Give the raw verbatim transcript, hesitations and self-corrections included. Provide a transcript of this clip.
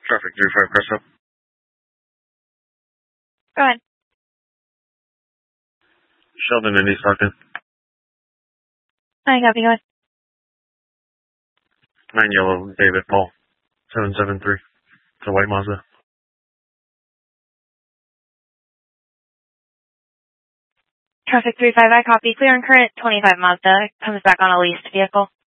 Traffic three five Crest Up. Go ahead. Sheldon and East Stockton. Hi, copy, go ahead. Nine Yellow, David Paul. seven seven three. It's a white Mazda. Traffic three five, I copy. Clear and current, twenty-five Mazda. Comes back on a leased vehicle.